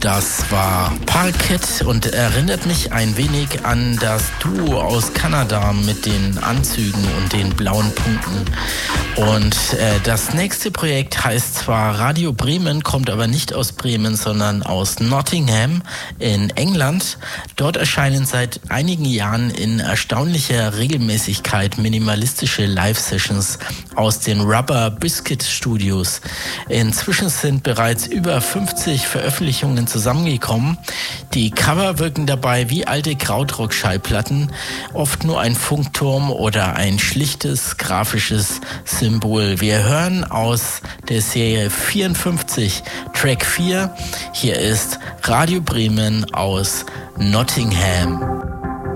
Das war Parquet und erinnert mich ein wenig an das Duo aus Kanada mit den Anzügen und den blauen Punkten. Und das nächste Projekt heißt zwar Radio Bremen, kommt aber nicht aus Bremen, sondern aus Nottingham in England. Dort erscheinen seit einigen Jahren in erstaunlicher Regelmäßigkeit minimalistische Live-Sessions aus den Rubber Biscuit Studios. Inzwischen sind bereits über 50 Veröffentlichungen zusammengekommen. Die Cover wirken dabei wie alte Krautrock-Schallplatten, oft nur ein Funkturm oder ein schlichtes grafisches Symbol. Wir hören aus der Serie 54 Track 4. Hier ist Radio Bremen aus Nottingham.